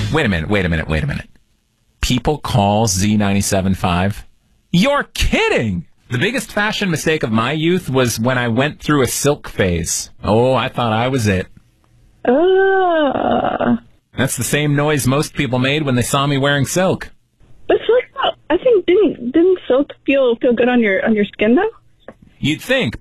Wait a minute. People call Z97.5? You're kidding! The biggest fashion mistake of my youth was when I went through a silk phase. Oh, I thought I was it. That's the same noise most people made when they saw me wearing silk. But silk, I think, didn't silk feel good on your skin though? You'd think.